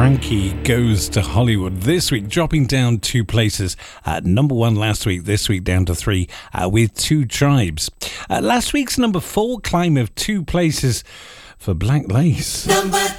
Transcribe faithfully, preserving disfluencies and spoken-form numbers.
Frankie Goes to Hollywood this week, dropping down two places. Uh, number one last week, this week down to three uh, with Two Tribes. Uh, last week's number four climb of two places for Black Lace. Number